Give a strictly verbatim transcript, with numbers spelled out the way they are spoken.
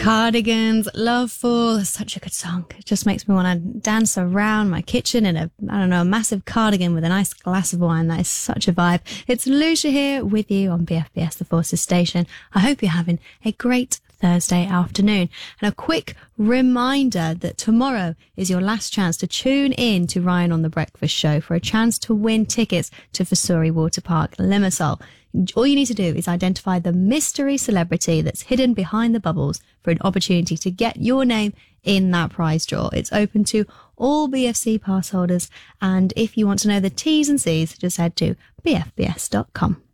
Cardigans, Loveful, such a good song. It just makes me want to dance around my kitchen in a, I don't know, a massive cardigan with a nice glass of wine. That is such a vibe. It's Lucia here with you on B F B S The Forces Station. I hope you're having a great Thursday afternoon. And a quick reminder that tomorrow is your last chance to tune in to Ryan on the Breakfast Show for a chance to win tickets to Fasuri Water Park, Limassol. All you need to do is identify the mystery celebrity that's hidden behind the bubbles for an opportunity to get your name in that prize draw. It's open to all B F C pass holders. And if you want to know the T's and C's, just head to b f b s dot com.